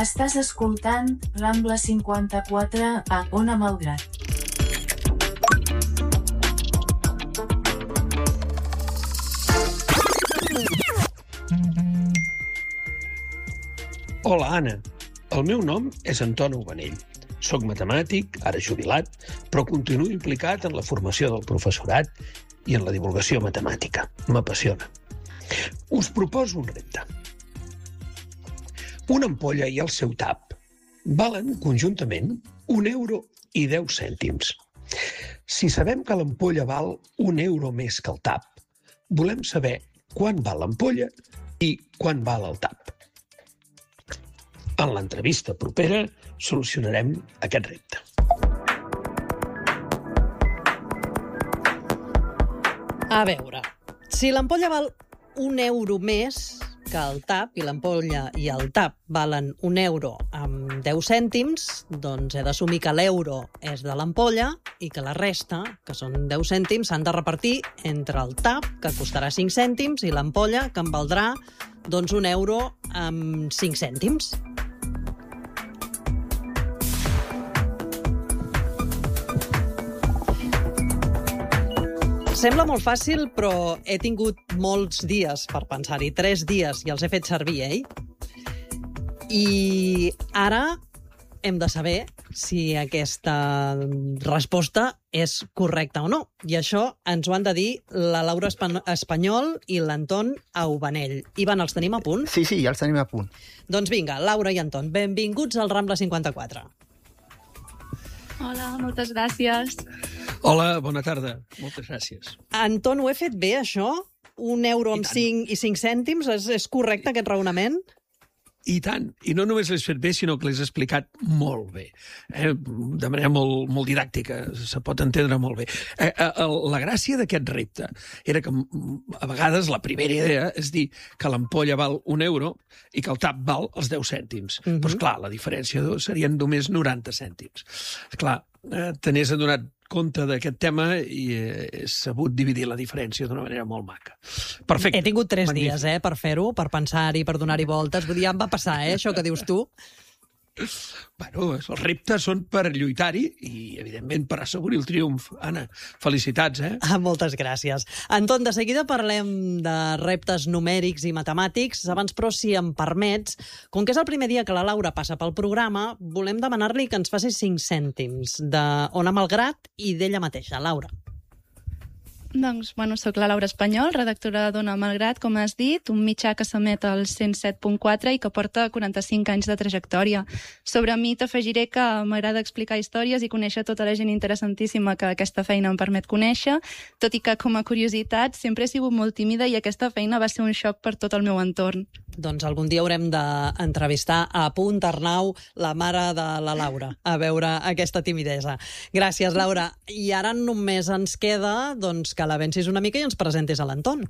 Estàs escoltant Rambla 54 a Ona Malgrat. Hola, Anna. El meu nom és Anton Ubanell. Soc matemàtic, ara jubilat, però continuo implicat en la formació del professorat i en la divulgació matemàtica. M'apassiona. Us proposo un repte. Una ampolla i el seu tap valen conjuntament 1 euro i 10 cèntims. Si sabem que l'ampolla val 1 euro més que el tap, volem saber quant val l'ampolla i quant val el tap. En l'entrevista propera solucionarem aquest repte. A veure, si l'ampolla val 1 euro més que el tap, i l'ampolla i el tap valen 1 euro amb 10 cèntims, doncs he d'assumir que l'euro és de l'ampolla i que la resta, que són 10 cèntims, s'han de repartir entre el tap, que costarà 5 cèntims, i l'ampolla, que em valdrà doncs 1 euro amb 5 cèntims. Sembla molt fàcil, però he tingut molts dies per pensar-hi, 3 dies, i els he fet servir, I ara hem de saber si aquesta resposta és correcta o no. I això ens ho han de dir la Laura Espanyol i l'Anton Aubanell. Ivan, els tenim a punt? Sí, ja els tenim a punt. Doncs vinga, Laura i Anton, benvinguts al Rambla 54. Hola, moltes gràcies. Hola, bona tarda. Moltes gràcies. Anton, ho he fet bé, això? 1 euro amb 5 i 5 cèntims? És correcte, aquest raonament? I tant. I no només l'has fet bé, sinó que l'has explicat molt bé. De manera molt didàctica. Se pot entendre molt bé. La gràcia d'aquest repte era que a vegades la primera idea és dir que l'ampolla val 1 euro i que el tap val els 10 cèntims. Però, esclar, la diferència serien només 90 cèntims. Esclar, te n'has adonat compte d'aquest tema i he sabut dividir la diferència d'una manera molt maca. Perfecte. He tingut 3 dies, per fer-ho, per pensar-hi, per donar-hi voltes. Vull dir, ja em va passar, això que dius tu. Bueno, els reptes són per lluitar-hi i, evidentment, per assegurir el triomf. Anna, felicitats, Moltes gràcies. Anton, de seguida parlem de reptes numèrics i matemàtics. Abans, però, si em permets, com que és el primer dia que la Laura passa pel programa, volem demanar-li que ens faci 5 cèntims d'Ona Malgrat i d'ella mateixa. Laura. Doncs, soc la Laura Espanyol, redactora d'Ona Malgrat, com has dit, un mitjà que s'emet al 107.4 i que porta 45 anys de trajectòria. Sobre mi t'afegiré que m'agrada explicar històries i conèixer tota la gent interessantíssima que aquesta feina em permet conèixer, tot i que, com a curiositat, sempre he sigut molt tímida i aquesta feina va ser un xoc per tot el meu entorn. Doncs algun dia haurem d'entrevistar a Punt Arnau, la mare de la Laura, a veure aquesta timidesa. Gràcies, Laura. I ara només ens queda que la vencis una mica i ens presentis a l'Anton.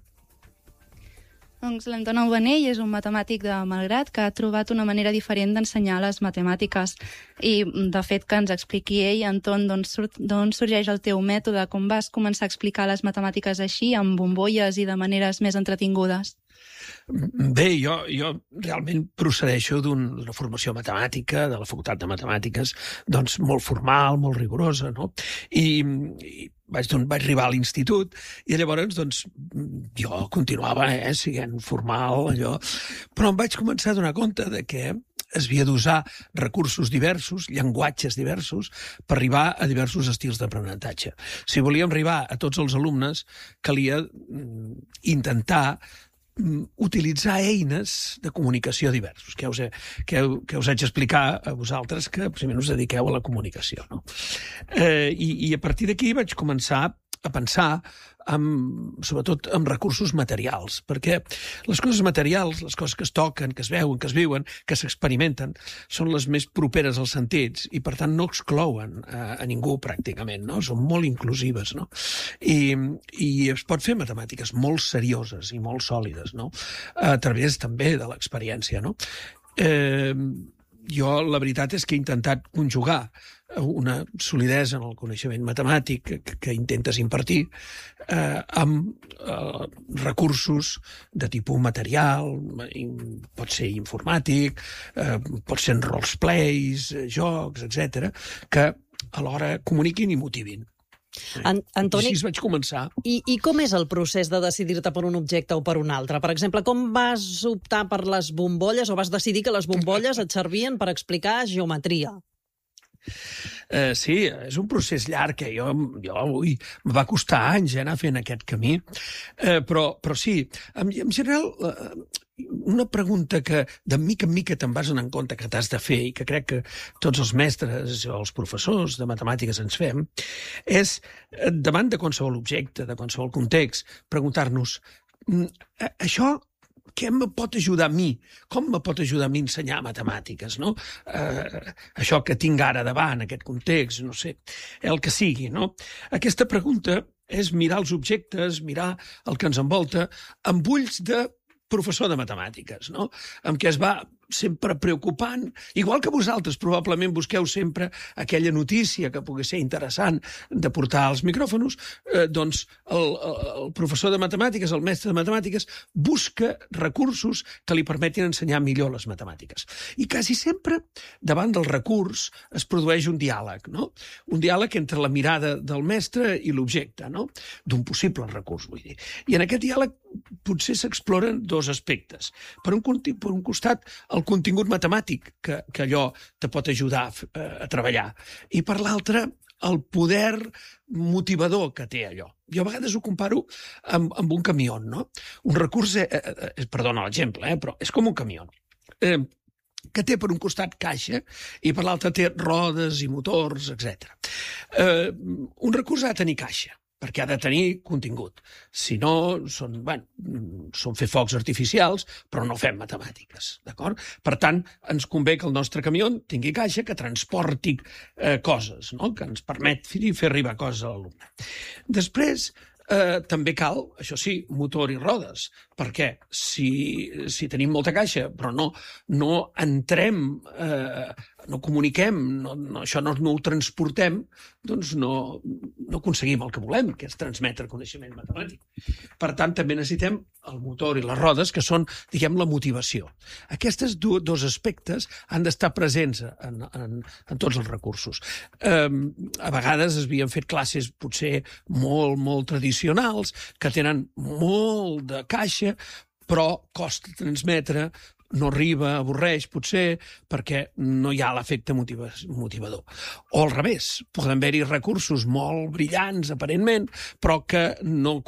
Doncs l'Anton Aubanell és un matemàtic de Malgrat que ha trobat una manera diferent d'ensenyar les matemàtiques. I, de fet, que ens expliqui ell, Anton, d'on sorgeix el teu mètode, com vas començar a explicar les matemàtiques així, amb bombolles i de maneres més entretingudes? Bé, jo realment procedeixo d'una formació matemàtica, de la Facultat de Matemàtiques, doncs molt formal, molt rigorosa, no? I vaig arribar a l'institut i llavors jo continuava sent formal, allò, però em vaig començar a donar compte de que es havia d'usar recursos diversos, llenguatges diversos, per arribar a diversos estils d'aprenentatge. Si volíem arribar a tots els alumnes, calia intentar utilitzar eines de comunicació diversos, que us haig d'explicar a vosaltres que possiblement us dediqueu a la comunicació. No? I a partir d'aquí vaig començar a pensar sobretot en recursos materials, perquè les coses materials, les coses que es toquen, que es veuen, que es viuen, que s'experimenten, són les més properes als sentits i, per tant, no exclouen a ningú pràcticament, no? Són molt inclusives, no? I es pot fer matemàtiques molt serioses i molt sòlides, no? A través també de l'experiència, no? jo la veritat és que he intentat conjugar una solidesa en el coneixement matemàtic que intentes impartir amb recursos de tipus material, pot ser informàtic, pot ser en roleplays, jocs, etc, que alhora comuniquin i motivin. Antoni, així vaig començar. I com és el procés de decidir-te per un objecte o per un altre? Per exemple, com vas optar per les bombolles o vas decidir que les bombolles et servien per explicar geometria? Sí, és un procés llarg que jo em va costar anys anar fent aquest camí, però sí, en general, una pregunta que de mica en mica te'n vas en compte que t'has de fer i que crec que tots els mestres o els professors de matemàtiques ens fem, és, davant de qualsevol objecte, de qualsevol context, preguntar-nos, això què me pot ajudar a mi? Com me pot ajudar a mi a ensenyar matemàtiques, no? Això que tinc ara davant, aquest context, no sé, el que sigui, no? Aquesta pregunta és mirar els objectes, mirar el que ens envolta, amb ulls de professor de matemàtiques, no? Amb què es va sempre preocupant, igual que vosaltres probablement busqueu sempre aquella notícia que pugui ser interessant de portar als micròfons, doncs el professor de matemàtiques, el mestre de matemàtiques, busca recursos que li permetin ensenyar millor les matemàtiques. I quasi sempre, davant del recurs, es produeix un diàleg, no? Un diàleg entre la mirada del mestre i l'objecte, no? D'un possible recurs, vull dir. I en aquest diàleg potser s'exploren dos aspectes. Per un costat, el contingut matemàtic que allò te pot ajudar a treballar. I per l'altre, el poder motivador que té allò. Jo a vegades ho comparo amb un camió, no? Un recurs, perdona l'exemple, però és com un camió. Que té per un costat caixa i per l'altre té rodes i motors, etc. Un recurs ha de tenir caixa, perquè ha de tenir contingut. Si no, són fer focs artificials, però no fem matemàtiques, d'acord? Per tant, ens convé que el nostre camió tingui caixa, que transporti coses, no? Que ens permet fer arribar coses a l'alumne. Després, també cal, això sí, motor i rodes, perquè si tenim molta caixa però no entrem, no comuniquem, això no ho transportem, doncs no aconseguim el que volem, que és transmetre coneixement matemàtic. Per tant, també necessitem el motor i les rodes, que són, diguem, la motivació. Aquests dos aspectes han d'estar presents en tots els recursos. A vegades es havien fet classes potser molt tradicionals, que tenen molt de caixa, però costa transmetre, no arriba, avorreix, potser, perquè no hi ha l'efecte motivador. O al revés, poden haver-hi recursos molt brillants, aparentment, però que no